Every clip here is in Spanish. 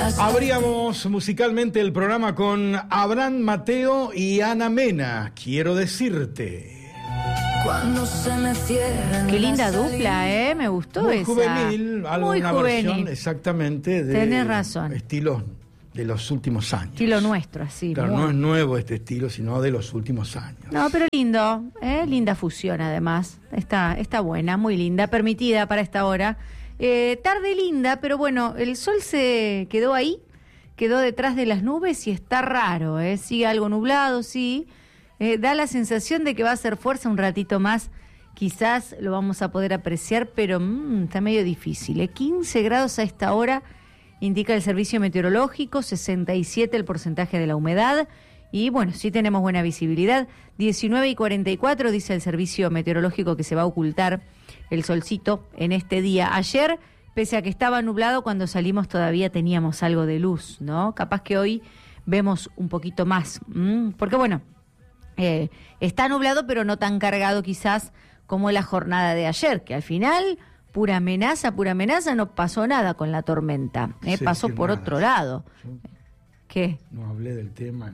Abríamos musicalmente el programa con Abraham Mateo y Ana Mena, Quiero decirte. Cuando se me cierran. Qué linda dupla, me gustó muy esa. Juvenil, algo muy una juvenil. Versión exactamente de Tenés razón. Estilos de los últimos años. Estilo nuestro, así. Claro, no es nuevo este estilo, sino de los últimos años. No, pero lindo, linda fusión además. Está buena, muy linda, permitida para esta hora. Tarde linda, pero bueno, el sol se quedó ahí, quedó detrás de las nubes y está raro, sigue algo nublado, sí. Da la sensación de que va a hacer fuerza un ratito más, quizás lo vamos a poder apreciar, pero está medio difícil. 15 grados a esta hora, indica el servicio meteorológico, 67 el porcentaje de la humedad, y bueno, sí tenemos buena visibilidad. 19:44 dice el servicio meteorológico que se va a ocultar el solcito en este día. Ayer, pese a que estaba nublado, cuando salimos todavía teníamos algo de luz, ¿no? Capaz que hoy vemos un poquito más, porque bueno, está nublado, pero no tan cargado quizás como la jornada de ayer, que al final, pura amenaza, no pasó nada con la tormenta, pasó por otro lado. ¿Qué? No hablé del tema. No.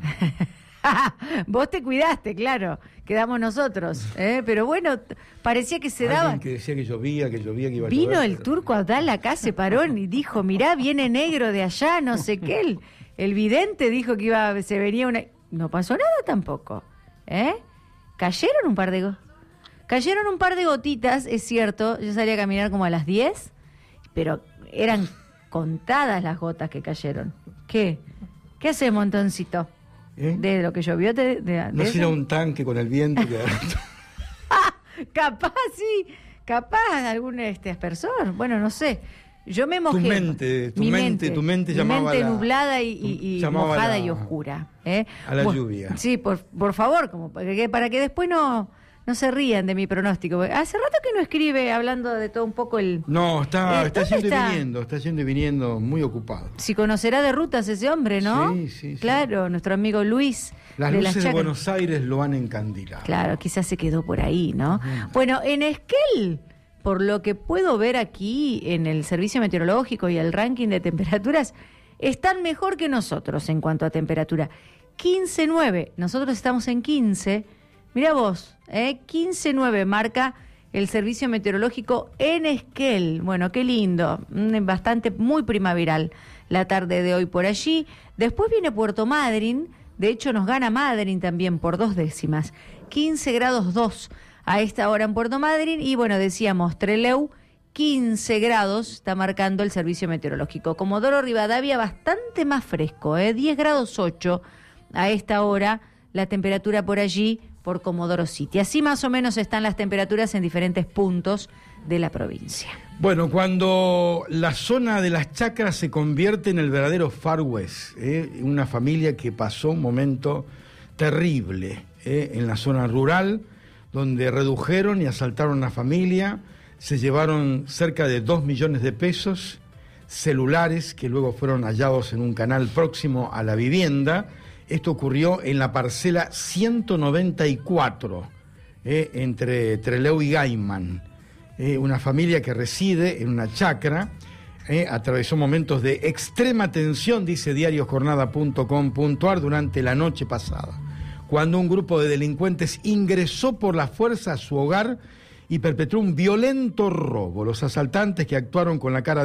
Vos te cuidaste, claro, quedamos nosotros, pero bueno, parecía que se Alguien daba. que decía que llovía, que iba a llover. Vino el turco Abdal acá, se paró y dijo, mirá, viene negro de allá, no sé qué. El vidente dijo que se venía una. No pasó nada tampoco. Cayeron un par de gotitas, es cierto. Yo salí a caminar como a las 10, pero eran contadas las gotas que cayeron. ¿Qué hace, montoncito? De lo que llovió. No será un tanque con el viento que... Capaz, sí. Capaz algún aspersor. Bueno, no sé. Yo me mojé. Tu mente llamaba mente nublada y mojada y oscura. A la lluvia. Sí, por favor, como para que después no se rían de mi pronóstico. Hace rato que no escribe hablando de todo un poco el... No, está yendo y viniendo muy ocupado. Si conocerá de rutas ese hombre, ¿no? Sí. Claro, nuestro amigo Luis. Las luces de Buenos Aires lo han encandilado. Claro, quizás se quedó por ahí, ¿no? Bueno, en Esquel, por lo que puedo ver aquí en el servicio meteorológico y el ranking de temperaturas, están mejor que nosotros en cuanto a temperatura. 15.9, nosotros estamos en 15. Mirá vos, 15.9 marca el servicio meteorológico en Esquel. Bueno, qué lindo, muy primaveral la tarde de hoy por allí. Después viene Puerto Madryn, de hecho nos gana Madryn también por 2 décimas. 15 grados 2 a esta hora en Puerto Madryn. Y bueno, decíamos, Trelew, 15 grados está marcando el servicio meteorológico. Comodoro Rivadavia bastante más fresco, 10 grados 8 a esta hora la temperatura por allí, por Comodoro City. Así más o menos están las temperaturas en diferentes puntos de la provincia. Bueno, cuando la zona de las chacras se convierte en el verdadero Far West, una familia que pasó un momento terrible en la zona rural, donde redujeron y asaltaron a una familia, se llevaron cerca de 2 millones de pesos, celulares que luego fueron hallados en un canal próximo a la vivienda. Esto ocurrió en la parcela 194, entre Trelew y Gaiman. Una familia que reside en una chacra, atravesó momentos de extrema tensión, dice diariojornada.com.ar, durante la noche pasada, cuando un grupo de delincuentes ingresó por la fuerza a su hogar y perpetró un violento robo. Los asaltantes, que actuaron con la cara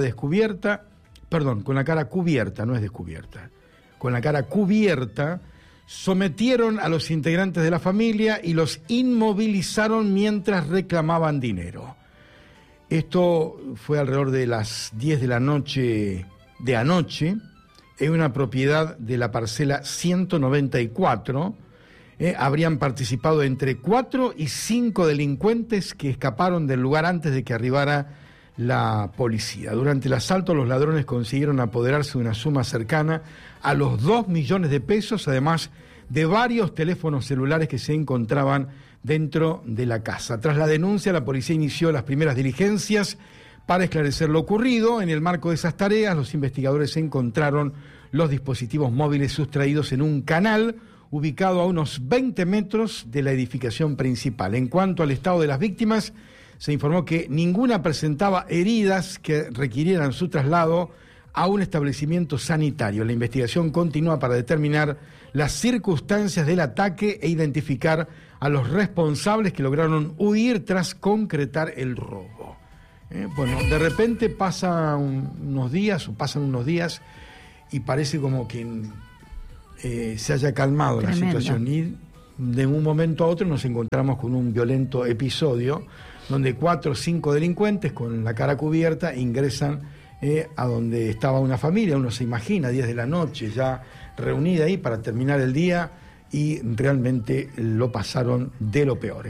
cubierta, no es descubierta, con la cara cubierta, sometieron a los integrantes de la familia y los inmovilizaron mientras reclamaban dinero. Esto fue alrededor de las 10 de la noche de anoche, en una propiedad de la parcela 194. Habrían participado entre 4 y 5 delincuentes que escaparon del lugar antes de que arribara la policía. Durante el asalto, los ladrones consiguieron apoderarse de una suma cercana a los 2 millones de pesos, además de varios teléfonos celulares que se encontraban dentro de la casa. Tras la denuncia, la policía inició las primeras diligencias para esclarecer lo ocurrido. En el marco de esas tareas, los investigadores encontraron los dispositivos móviles sustraídos en un canal ubicado a unos 20 metros de la edificación principal. En cuanto al estado de las víctimas, se informó que ninguna presentaba heridas que requirieran su traslado a un establecimiento sanitario. La investigación continúa para determinar las circunstancias del ataque e identificar a los responsables que lograron huir tras concretar el robo. Bueno, de repente pasan unos días y parece como que se haya calmado Tremendo. La situación, y de un momento a otro nos encontramos con un violento episodio donde 4 o 5 delincuentes con la cara cubierta ingresan a donde estaba una familia. Uno se imagina 10 de la noche ya reunida ahí para terminar el día, y realmente lo pasaron de lo peor.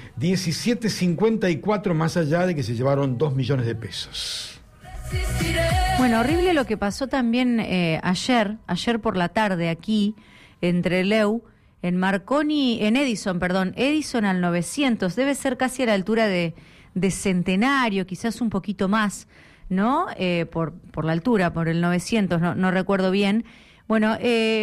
17.54, más allá de que se llevaron 2 millones de pesos. Bueno, horrible lo que pasó también ayer por la tarde aquí en Trelew, en Edison al 900, debe ser casi a la altura de Centenario, quizás un poquito más, ¿no? Por la altura, por el 900, no recuerdo bien. Bueno,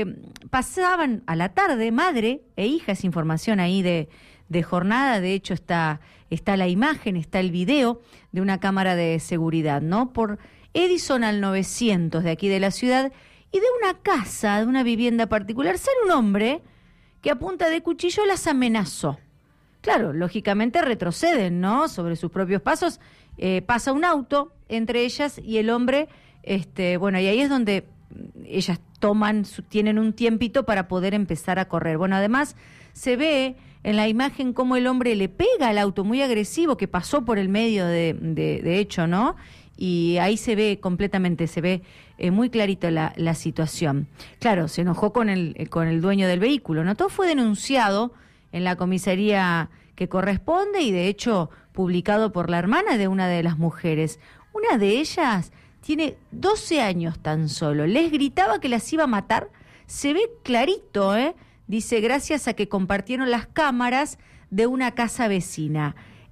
pasaban a la tarde madre e hija, es información ahí de Jornada. De hecho está la imagen, está el video de una cámara de seguridad, ¿no? Por Edison al 900 de aquí de la ciudad, y de una casa, de una vivienda particular, sale un hombre que a punta de cuchillo las amenazó. Claro, lógicamente retroceden, ¿no? Sobre sus propios pasos, pasa un auto entre ellas y el hombre, bueno, y ahí es donde ellas tienen un tiempito para poder empezar a correr. Bueno, además se ve en la imagen cómo el hombre le pega al auto, muy agresivo, que pasó por el medio de hecho, ¿no? Y ahí se ve completamente, se ve muy clarito la situación. Claro, se enojó con el dueño del vehículo, ¿no? Todo fue denunciado en la comisaría que corresponde y de hecho publicado por la hermana de una de las mujeres. Una de ellas tiene 12 años tan solo, les gritaba que las iba a matar, se ve clarito, dice, gracias a que compartieron las cámaras de una casa vecina.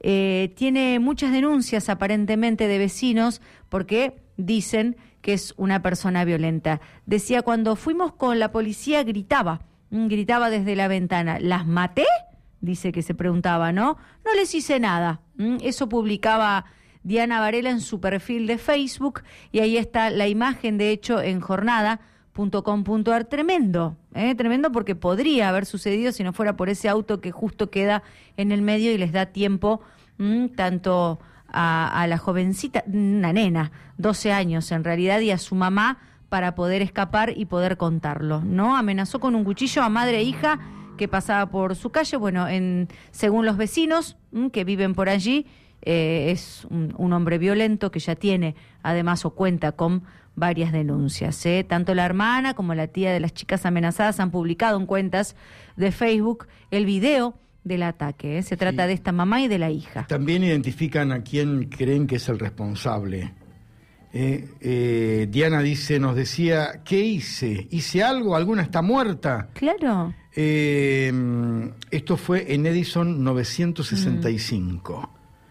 Tiene muchas denuncias aparentemente de vecinos porque dicen que es una persona violenta. Decía, cuando fuimos con la policía gritaba desde la ventana. ¿Las maté? Dice que se preguntaba, ¿no? No les hice nada. Eso publicaba Diana Varela en su perfil de Facebook, y ahí está la imagen, de hecho, en jornada.com.ar. Tremendo, tremendo, porque podría haber sucedido si no fuera por ese auto que justo queda en el medio y les da tiempo tanto a la jovencita, una nena, 12 años en realidad, y a su mamá para poder escapar y poder contarlo, ¿no? Amenazó con un cuchillo a madre e hija que pasaba por su calle. Bueno, según los vecinos que viven por allí, es un hombre violento que ya tiene, además, o cuenta con varias denuncias. Tanto la hermana como la tía de las chicas amenazadas han publicado en cuentas de Facebook el video del ataque. Se trata de esta mamá y de la hija. También identifican a quién creen que es el responsable. Diana nos decía, ¿qué hice? ¿Hice algo? ¿Alguna está muerta? Claro. Esto fue en Edison 965.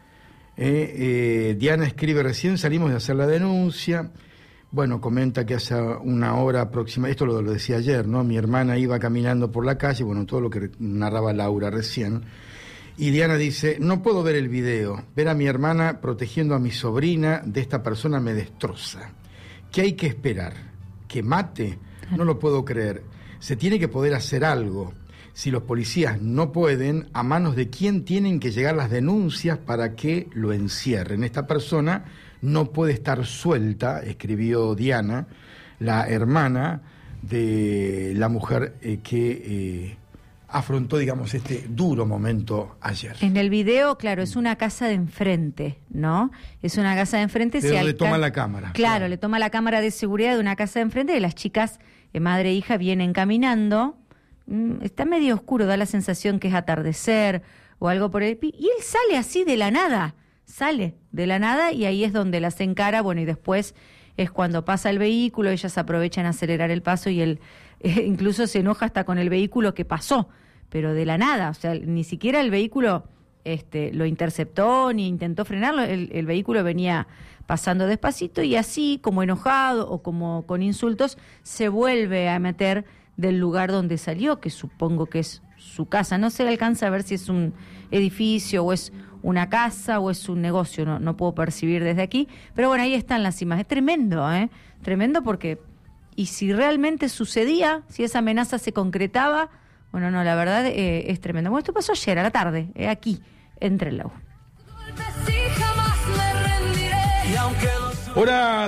Diana escribe, recién salimos de hacer la denuncia. Bueno, comenta que hace una hora aproximada, esto lo decía ayer, ¿no? Mi hermana iba caminando por la calle, bueno, todo lo que narraba Laura recién. Y Diana dice, no puedo ver el video, ver a mi hermana protegiendo a mi sobrina de esta persona me destroza. ¿Qué hay que esperar? ¿Que mate? No lo puedo creer. Se tiene que poder hacer algo. Si los policías no pueden, ¿a manos de quién tienen que llegar las denuncias para que lo encierren? Esta persona no puede estar suelta, escribió Diana, la hermana de la mujer que afrontó, digamos, este duro momento ayer. En el video, claro, es una casa de enfrente, ¿no? Es una casa de enfrente. De donde toma la cámara. Claro, le toma la cámara de seguridad de una casa de enfrente, y las chicas, madre e hija, vienen caminando. Está medio oscuro, da la sensación que es atardecer o algo por el... Y él sale así de la nada, y ahí es donde las encara. Bueno, y después es cuando pasa el vehículo, ellas aprovechan a acelerar el paso y él incluso se enoja hasta con el vehículo que pasó, pero de la nada, o sea, ni siquiera el vehículo lo interceptó ni intentó frenarlo, el vehículo venía pasando despacito, y así, como enojado o como con insultos, se vuelve a meter del lugar donde salió, que supongo que es su casa. No se alcanza a ver si es un edificio o es una casa o es un negocio, no puedo percibir desde aquí, pero bueno, ahí están las imágenes. Tremendo, tremendo porque, y si realmente sucedía, si esa amenaza se concretaba, bueno, no, la verdad es tremendo. Bueno, esto pasó ayer a la tarde, aquí, en Trelew. Hora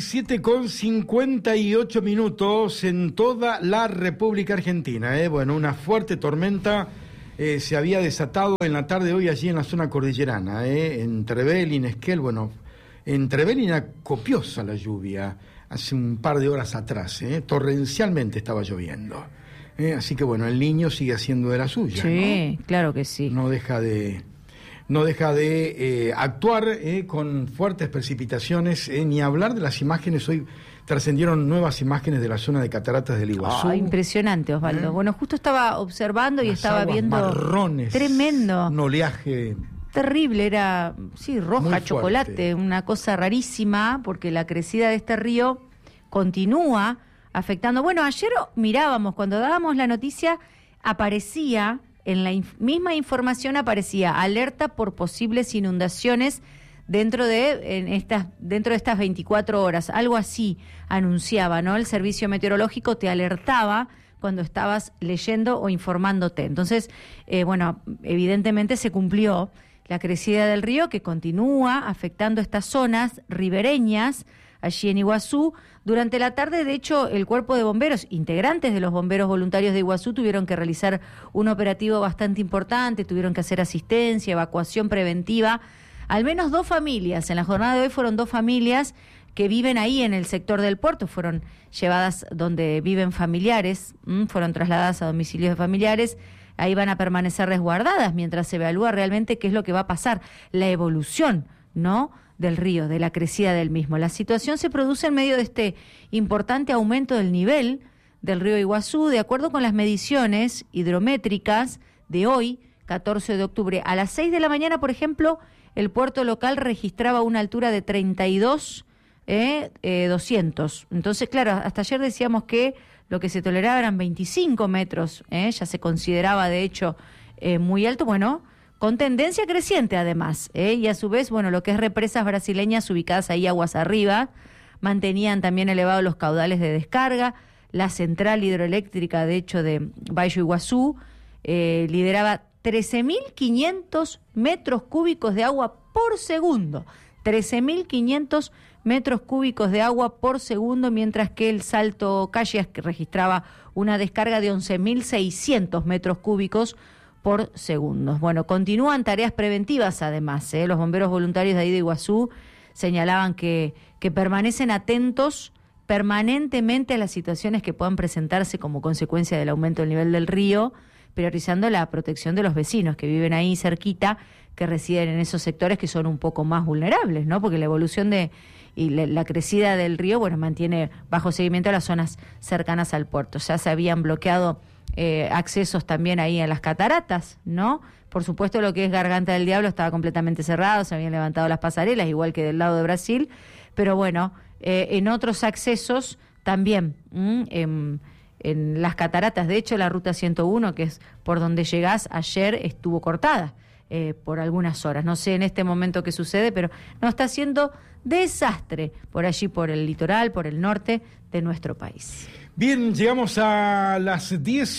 17:58 en toda la República Argentina. Bueno, una fuerte tormenta se había desatado en la tarde de hoy allí en la zona cordillerana, en Trevelin, Esquel. Bueno, en Trevelin era copiosa la lluvia hace un par de horas atrás, torrencialmente estaba lloviendo. Así que bueno, el Niño sigue haciendo de la suya. Sí, ¿no? Claro que sí. No deja de actuar con fuertes precipitaciones, ni hablar de las imágenes. Hoy trascendieron nuevas imágenes de la zona de Cataratas del Iguazú. Impresionante, Osvaldo. Bueno, justo estaba observando y las estaba aguas viendo... marrones. Tremendo. Un oleaje... Terrible, era, sí, roja, chocolate, una cosa rarísima, porque la crecida de este río continúa afectando. Bueno, ayer mirábamos, cuando dábamos la noticia, aparecía... En la misma información aparecía alerta por posibles inundaciones dentro de estas 24 horas. Algo así anunciaba, ¿no? El servicio meteorológico te alertaba cuando estabas leyendo o informándote. Entonces, bueno, evidentemente se cumplió la crecida del río que continúa afectando estas zonas ribereñas allí en Iguazú. Durante la tarde, de hecho, el cuerpo de bomberos, integrantes de los bomberos voluntarios de Iguazú, tuvieron que realizar un operativo bastante importante, tuvieron que hacer asistencia, evacuación preventiva. Al menos 2 familias, en la jornada de hoy fueron 2 familias que viven ahí en el sector del puerto, fueron llevadas donde viven familiares, fueron trasladadas a domicilios de familiares. Ahí van a permanecer resguardadas mientras se evalúa realmente qué es lo que va a pasar, la evolución, ¿no?, del río, de la crecida del mismo. La situación se produce en medio de este importante aumento del nivel del río Iguazú, de acuerdo con las mediciones hidrométricas de hoy, 14 de octubre. A las 6 de la mañana, por ejemplo, el puerto local registraba una altura de 32,200. Entonces, claro, hasta ayer decíamos que lo que se toleraba eran 25 metros, ya se consideraba, de hecho, muy alto. Bueno, con tendencia creciente además, y a su vez, bueno, lo que es represas brasileñas ubicadas ahí aguas arriba, mantenían también elevados los caudales de descarga. La central hidroeléctrica, de hecho, de Baixo Iguazú, lideraba 13.500 metros cúbicos de agua por segundo. 13.500 metros cúbicos de agua por segundo, mientras que el Salto Calles registraba una descarga de 11.600 metros cúbicos por segundos. Bueno, continúan tareas preventivas además, los bomberos voluntarios de ahí de Iguazú señalaban que permanecen atentos permanentemente a las situaciones que puedan presentarse como consecuencia del aumento del nivel del río, priorizando la protección de los vecinos que viven ahí cerquita, que residen en esos sectores que son un poco más vulnerables, ¿no? Porque la evolución y la crecida del río, bueno, mantiene bajo seguimiento a las zonas cercanas al puerto. Ya se habían bloqueado accesos también ahí a las cataratas, ¿no? Por supuesto, lo que es Garganta del Diablo estaba completamente cerrado, se habían levantado las pasarelas, igual que del lado de Brasil, pero bueno, en otros accesos también, en las cataratas. De hecho, la ruta 101, que es por donde llegás, ayer estuvo cortada por algunas horas. No sé en este momento qué sucede, pero no, está haciendo desastre por allí, por el litoral, por el norte de nuestro país. Bien, llegamos a las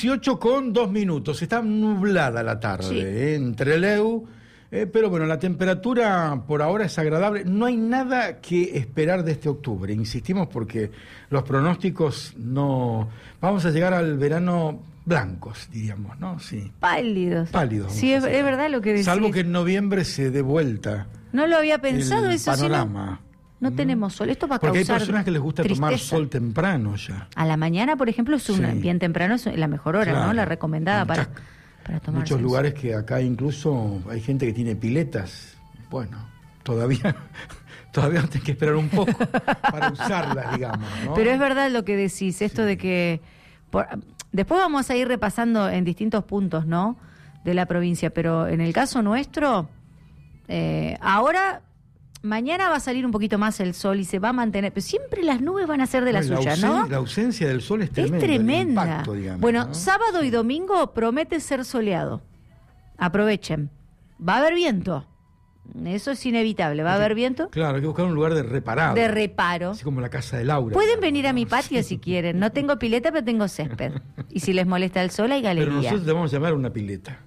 18:02. Está nublada la tarde, Sí. En Trelew, pero bueno, la temperatura por ahora es agradable. No hay nada que esperar de este octubre, insistimos, porque los pronósticos no... Vamos a llegar al verano blancos, diríamos, ¿no? Sí. Pálidos. Pálidos. Sí, es verdad lo que decís. Salvo que en noviembre se dé vuelta No lo había pensado el eso, panorama. No tenemos sol. Esto va a Porque hay causar personas que les gusta tomar tristeza. sol temprano ya. A la mañana, por ejemplo, es Sí. bien temprano, es la mejor hora, Claro. ¿no? La recomendada para tomar Muchos sol. lugares que acá incluso hay gente que tiene piletas. Bueno, todavía tenés que esperar un poco para usarlas, digamos, ¿no? Pero es verdad lo que decís, esto de que... después vamos a ir repasando en distintos puntos, ¿no?, de la provincia, pero en el caso nuestro, ahora Mañana va a salir un poquito más el sol y se va a mantener, pero siempre las nubes van a ser de la suya, ¿no? La ausencia del sol es tremenda. Es tremenda. El impacto, digamos, bueno, ¿no? sábado y domingo promete ser soleado. Aprovechen. Va a haber viento. Eso es inevitable. ¿Va a haber viento? Claro, hay que buscar un lugar de reparado. De reparo. Así como la casa de Laura. Pueden venir a mi patio si quieren. No tengo pileta, pero tengo césped. Y si les molesta el sol, hay Pero galería. nosotros te vamos a llamar una pileta.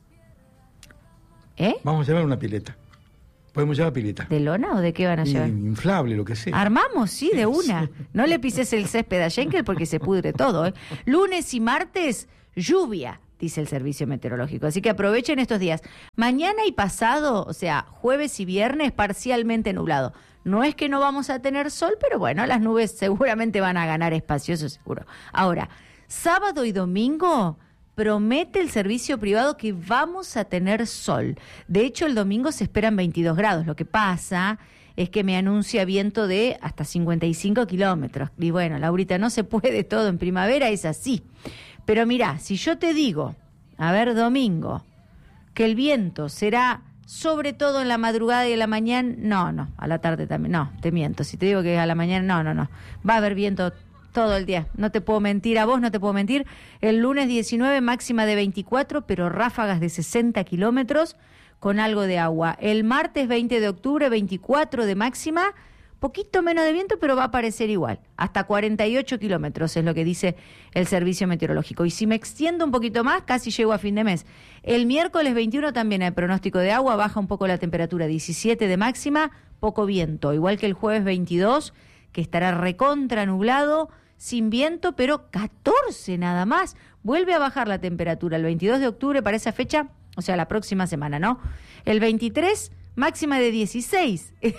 ¿Eh? Vamos a llamar una pileta. Podemos llamar pileta. ¿De lona o de qué van a llevar? Inflable, lo que sea. Armamos, sí, de una. No le pises el césped a Schenkel porque se pudre todo, ¿eh? Lunes y martes, lluvia, dice el servicio meteorológico. Así que aprovechen estos días. Mañana y pasado, o sea, jueves y viernes, parcialmente nublado. No es que no vamos a tener sol, pero bueno, las nubes seguramente van a ganar espacio, eso seguro. Ahora, sábado y domingo promete el servicio privado que vamos a tener sol. De hecho, el domingo se esperan 22 grados. Lo que pasa es que me anuncia viento de hasta 55 kilómetros. Y bueno, Laurita, no se puede todo en primavera, es así. Pero mirá, si yo te digo, a ver, domingo, que el viento será sobre todo en la madrugada y en la mañana, no, a la tarde también, no, te miento. Si te digo que a la mañana, no. Va a haber viento todo el día. No te puedo mentir a vos, no te puedo mentir. El lunes 19, máxima de 24, pero ráfagas de 60 kilómetros con algo de agua. El martes 20 de octubre, 24 de máxima, poquito menos de viento, pero va a aparecer igual. Hasta 48 kilómetros es lo que dice el servicio meteorológico. Y si me extiendo un poquito más, casi llego a fin de mes. El miércoles 21 también hay pronóstico de agua, baja un poco la temperatura, 17 de máxima, poco viento. Igual que el jueves 22, que estará recontra nublado, sin viento, pero 14 nada más. Vuelve a bajar la temperatura el 22 de octubre para esa fecha, o sea, la próxima semana, ¿no? El 23, máxima de 16. El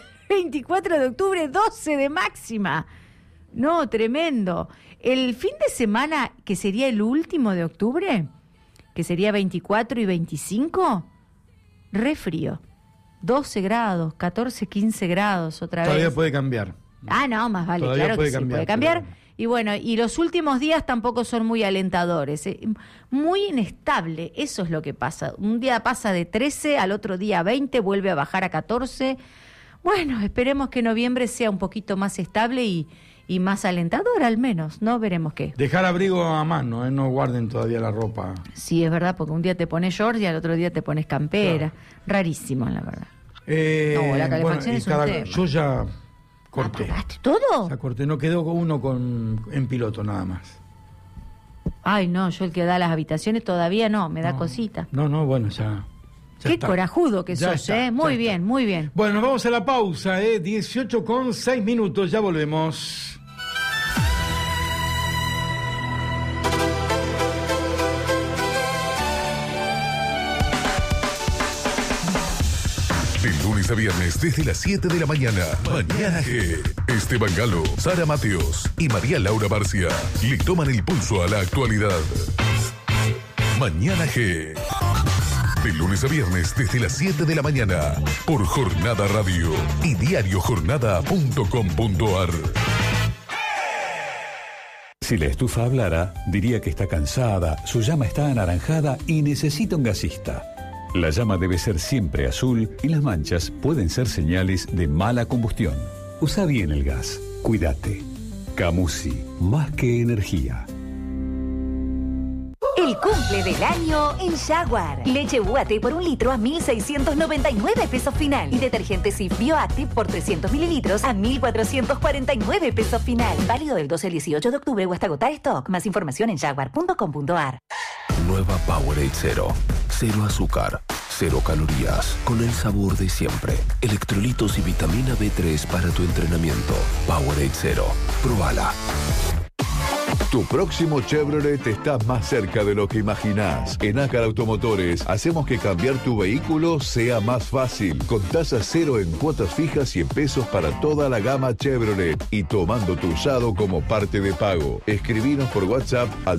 24 de octubre, 12 de máxima. No, tremendo. El fin de semana, que sería el último de octubre, que sería 24 y 25, re frío. 12 grados, 14, 15 grados otra vez. Todavía puede cambiar. Ah, no, más vale, Todavía claro que sí, puede cambiar. Pero... Y bueno, y los últimos días tampoco son muy alentadores, muy inestable, eso es lo que pasa. Un día pasa de 13, al otro día 20, vuelve a bajar a 14. Bueno, esperemos que noviembre sea un poquito más estable y más alentador al menos, ¿no? Veremos qué. Dejar abrigo a mano, no guarden todavía la ropa. Sí, es verdad, porque un día te pones shorts y al otro día te pones campera. Claro. Rarísimo, la verdad. No, la calefacción es un tema. Yo ya... corté. ¿Apagaste todo? Ya corté, no quedó uno en piloto nada más. Ay, no, yo el que da las habitaciones todavía no, me da cosita. No, bueno, ya Qué está. Corajudo que ya sos, está, Muy bien, está. Muy bien. Bueno, nos vamos a la pausa, 18:06, ya volvemos. De lunes a viernes desde las 7 de la mañana. Mañana G. Esteban Galo, Sara Mateos y María Laura Barcia le toman el pulso a la actualidad. Mañana G. De lunes a viernes desde las 7 de la mañana por Jornada Radio y diariojornada.com.ar. Si la estufa hablara, diría que está cansada, su llama está anaranjada y necesita un gasista. La llama debe ser siempre azul y las manchas pueden ser señales de mala combustión. Usa bien el gas. Cuídate. Camusi, más que energía. El cumple del año en Jaguar. Leche UAT por 1 litro a 1.699 pesos final. Y detergente Cif Bioactive por 300 mililitros a 1.449 pesos final. Válido del 12 al 18 de octubre o hasta agotar stock. Más información en jaguar.com.ar. Nueva Powerade Zero. Cero azúcar, cero calorías, con el sabor de siempre. Electrolitos y vitamina B3 para tu entrenamiento. Powerade Zero. Probala. Tu próximo Chevrolet está más cerca de lo que imaginás. En Ácar Automotores hacemos que cambiar tu vehículo sea más fácil. Con tasa cero en cuotas fijas y en pesos para toda la gama Chevrolet. Y tomando tu usado como parte de pago. Escribinos por WhatsApp al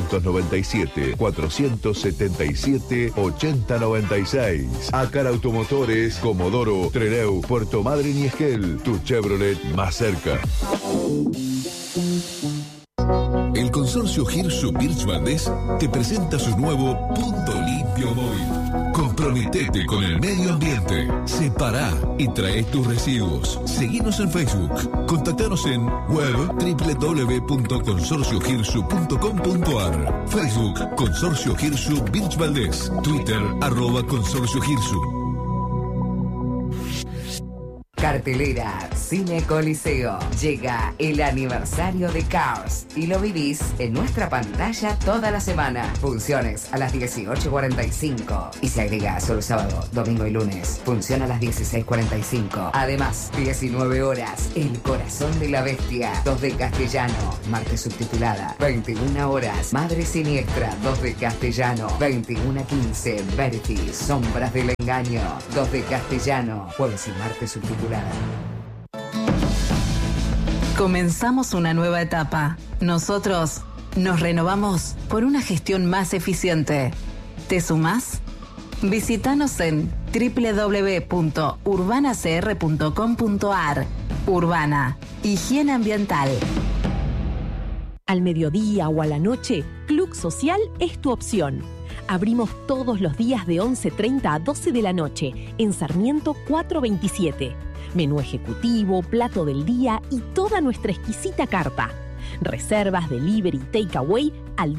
297-477-8096. Ácar Automotores, Comodoro, Trelew, Puerto Madryn y Esquel. Tu Chevrolet más cerca. El consorcio Hirsu Birch Valdés te presenta su nuevo Punto Limpio Móvil. Comprometete con el medio ambiente. Separá y trae tus residuos. Seguinos en Facebook. Contactanos en web www.consorciohirsu.com.ar. Facebook Consorcio Hirsu Birch Valdés. Twitter @Consorcio Hirsu. Cartelera Cine Coliseo. Llega el aniversario de Cars y lo vivís en nuestra pantalla toda la semana. Funciones a las 18:45 y se agrega solo sábado, domingo y lunes. Función a las 16:45. Además, 19 horas, El Corazón de la Bestia, 2 de castellano, martes subtitulada. 21 horas, Madre Siniestra, 2 de castellano. 21:15, Verity, Sombras del Engaño, 2 de castellano, jueves y martes subtitulada. Comenzamos una nueva etapa. Nosotros nos renovamos por una gestión más eficiente. ¿Te sumás? Visítanos en www.urbanacr.com.ar. Urbana, higiene ambiental. Al mediodía o a la noche, Club Social es tu opción. Abrimos todos los días de 11:30 a 12 de la noche en Sarmiento 427. Menú ejecutivo, plato del día y toda nuestra exquisita carta. Reservas, delivery, takeaway al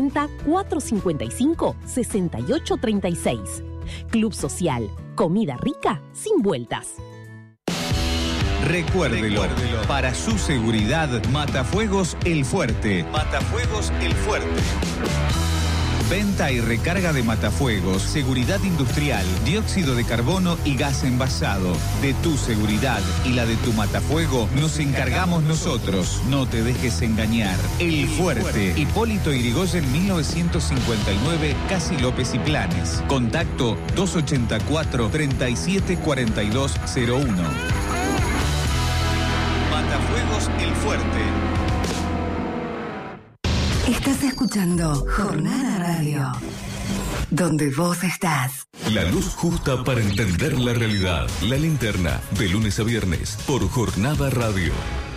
280-455-6836. Club Social, comida rica sin vueltas. Recuérdelo, para su seguridad, Matafuegos El Fuerte. Matafuegos El Fuerte. Venta y recarga de matafuegos, seguridad industrial, dióxido de carbono y gas envasado. De tu seguridad y la de tu matafuego nos encargamos nosotros. No te dejes engañar. El Fuerte. Hipólito Yrigoyen 1959, Casi López y Planes. Contacto 284-374201. Matafuegos El Fuerte. Estás escuchando Jornada Radio, donde vos estás. La luz justa para entender la realidad. La Linterna, de lunes a viernes, por Jornada Radio.